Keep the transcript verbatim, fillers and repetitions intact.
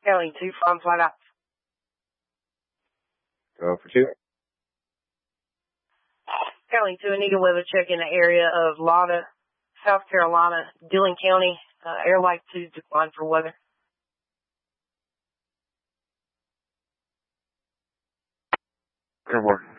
Airline two from flight out. Go for two. Airline two, I need a weather check in the area of Latta, South Carolina, Dillon County. Uh, Airline two declined for weather. Airborne.